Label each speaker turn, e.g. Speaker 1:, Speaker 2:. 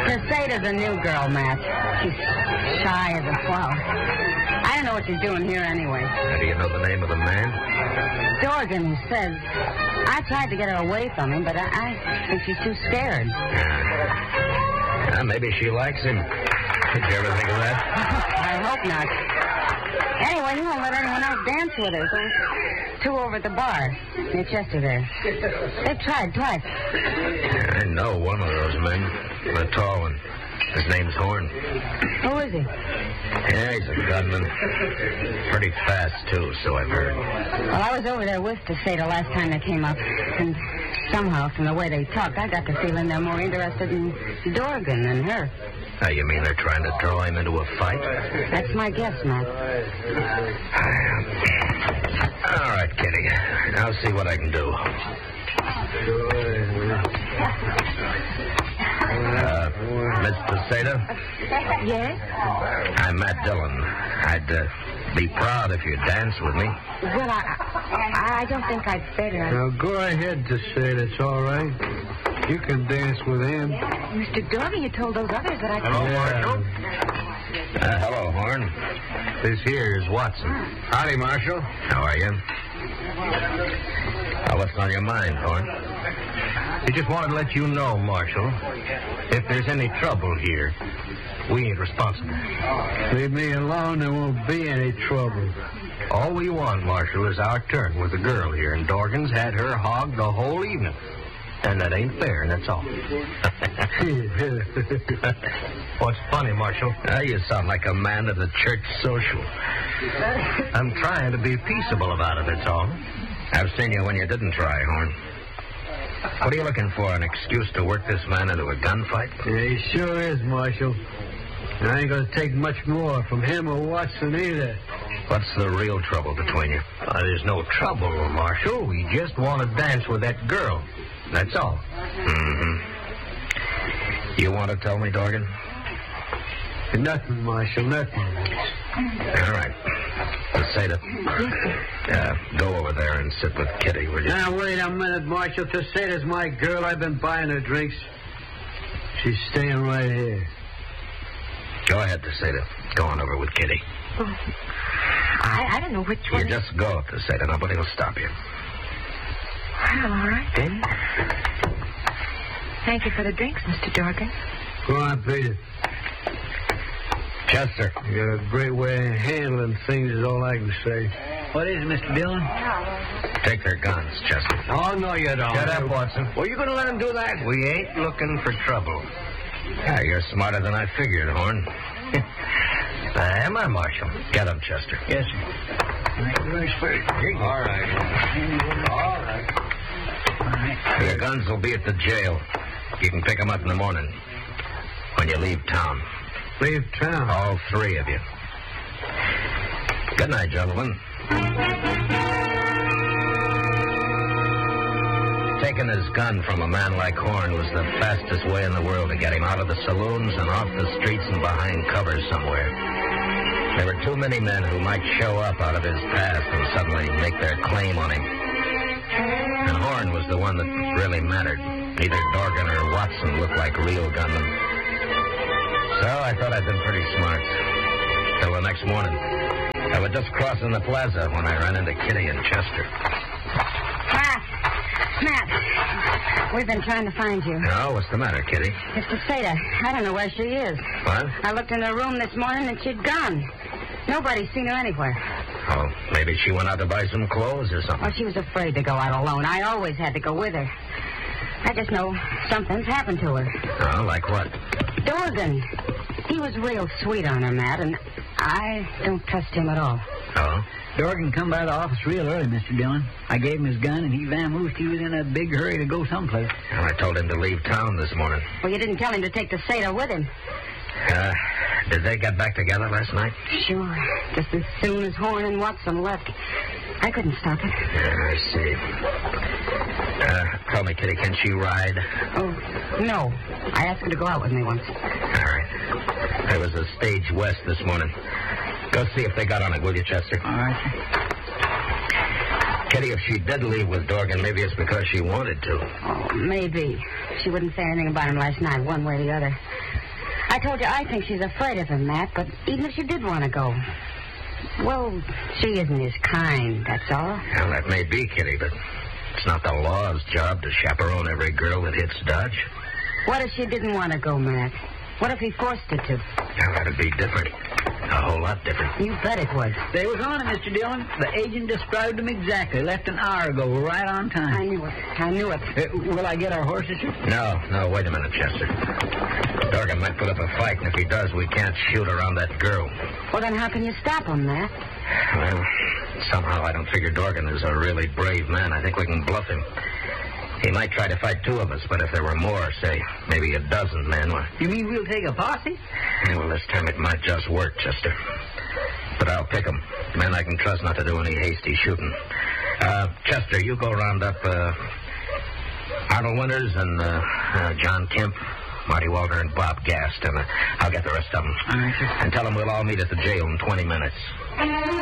Speaker 1: Casada's a new girl, Matt. She's shy as a flower. I don't know what she's doing here anyway.
Speaker 2: How do you know the name of the man?
Speaker 1: Dorgan says. I tried to get her away from him, but I think she's too scared.
Speaker 2: Maybe she likes him. Did you ever think of that?
Speaker 1: I hope not. Anyway, he won't let anyone else dance with her. So 2 over at the bar near Chester there. They've tried twice.
Speaker 2: I know one of those men. The tall one. His name's Horn.
Speaker 1: Who is he?
Speaker 2: Yeah, he's a gunman. Pretty fast, too, so I've heard.
Speaker 1: Well, I was over there with Casada last time they came up. And somehow, from the way they talk, I got the feeling they're more interested in Dorgan than her.
Speaker 2: You mean they're trying to draw him into a fight?
Speaker 1: That's my guess, Matt.
Speaker 2: All right, Kitty. I'll see what I can do. Miss Casada?
Speaker 1: Yes?
Speaker 2: I'm Matt Dillon. I'd be proud if you'd dance with me.
Speaker 1: Well, I don't think I'd better.
Speaker 3: Now, go ahead, Casada. It's all right. You can dance with him.
Speaker 1: Mr. Dorgan, you told those others that I could...
Speaker 2: Hello, Marshal. Hello, Horn. This here is Watson. Howdy, Marshal. How are you? What's on your mind, Horn?
Speaker 4: We just wanted to let you know, Marshal, if there's any trouble here, we ain't responsible.
Speaker 3: Leave me alone, there won't be any trouble.
Speaker 4: All we want, Marshal, is our turn with the girl here, and Dorgan's had her hogged the whole evening. And that ain't fair, and that's all. What's funny, Marshal?
Speaker 2: You sound like a man at a church social.
Speaker 4: I'm trying to be peaceable about it, that's all.
Speaker 2: I've seen you when you didn't try, Horn. What are you looking for, an excuse to work this man into a gunfight?
Speaker 3: Yeah, he sure is, Marshal. And I ain't going to take much more from him or Watson either.
Speaker 2: What's the real trouble between you?
Speaker 4: There's no trouble, Marshal. We just want to dance with that girl. That's all.
Speaker 2: Mm-hmm. You want to tell me, Dorgan?
Speaker 3: Nothing, Marshal, nothing.
Speaker 2: All right. Casada. Go over there and sit with Kitty, will you?
Speaker 3: Now, wait a minute, Marshal. Casada's my girl. I've been buying her drinks. She's staying right here.
Speaker 2: Go ahead, Casada. Go on over with Kitty.
Speaker 1: Oh, I don't know which one...
Speaker 2: You just go, Casada. Nobody will stop you.
Speaker 1: Well, all right, then. Thank you for the drinks, Mr. Dorgan.
Speaker 3: Go on, Peter.
Speaker 2: Chester.
Speaker 3: You got a great way of handling things is all I can say.
Speaker 5: What is it, Mr. Dillon?
Speaker 2: Take their guns, Chester.
Speaker 4: Oh, no, you don't.
Speaker 2: Shut up, Watson.
Speaker 4: Well, you going to let him do that? We ain't looking for trouble.
Speaker 2: Yeah, you're smarter than I figured, Horn.
Speaker 4: Am I, Marshal?
Speaker 2: Get him, Chester.
Speaker 5: Yes, sir.
Speaker 4: All right.
Speaker 2: Your guns will be at the jail. You can pick them up in the morning when you leave town.
Speaker 3: Leave town?
Speaker 2: All 3 of you. Good night, gentlemen. Taking his gun from a man like Horn was the fastest way in the world to get him out of the saloons and off the streets and behind cover somewhere. There were too many men who might show up out of his past and suddenly make their claim on him. And Horn was the one that really mattered. Neither Dorgan or Watson looked like real gunmen. So I thought I'd been pretty smart. Till the next morning. I was just crossing the plaza when I ran into Kitty and Chester.
Speaker 1: Matt, we've been trying to find you.
Speaker 2: Oh, what's the matter, Kitty?
Speaker 1: It's Casada. I don't know where she is.
Speaker 2: What?
Speaker 1: I looked in her room this morning and she'd gone. Nobody's seen her anywhere.
Speaker 2: Oh, maybe she went out to buy some clothes or something.
Speaker 1: Oh, she was afraid to go out alone. I always had to go with her. I just know something's happened to her.
Speaker 2: Oh, like what?
Speaker 1: Dorgan. He was real sweet on her, Matt, and I don't trust him at all.
Speaker 2: Oh?
Speaker 5: Dorgan come by the office real early, Mr. Dillon. I gave him his gun, and he vamoosed. He was in a big hurry to go someplace.
Speaker 2: Well, I told him to leave town this morning.
Speaker 1: Well, you didn't tell him to take Casada with him.
Speaker 2: Did they get back together last night?
Speaker 1: Sure. Just as soon as Horn and Watson left. I couldn't stop it.
Speaker 2: I see. Tell me, Kitty, can she ride?
Speaker 1: Oh, no. I asked her to go out with me once.
Speaker 2: All right. There was a stage west this morning. Go see if they got on it, will you, Chester?
Speaker 5: All right, sir.
Speaker 2: Kitty, if she did leave with Dorgan, maybe it's because she wanted to.
Speaker 1: Oh, maybe. She wouldn't say anything about him last night, one way or the other. I told you I think she's afraid of him, Matt, but even if she did want to go, well, she isn't his kind, that's all.
Speaker 2: Well, that may be, Kitty, but it's not the law's job to chaperone every girl that hits Dodge.
Speaker 1: What if she didn't want to go, Matt? What if he forced her to?
Speaker 2: Now, that'd be different. A whole lot different.
Speaker 1: You bet it would.
Speaker 5: They was on him, Mr. Dillon. The agent described him exactly. Left an hour ago, right on time.
Speaker 1: I knew it.
Speaker 5: Will I get our horses, sir?
Speaker 2: No, wait a minute, Chester. Dorgan might put up a fight, and if he does, we can't shoot around that girl.
Speaker 1: Well, then how can you stop him, Matt?
Speaker 2: Well, somehow I don't figure Dorgan is a really brave man. I think we can bluff him. He might try to fight two of us, but if there were more, say, maybe a dozen men... Well,
Speaker 5: You mean we'll take a posse?
Speaker 2: well, this time it might just work, Chester. But I'll pick 'em. Men I can trust not to do any hasty shooting. Chester, you go round up Arnold Winters and John Kemp, Marty Walter, and Bob Gast, and I'll get the rest of them.
Speaker 5: All right, sir.
Speaker 2: And tell them we'll all meet at the jail in 20 minutes.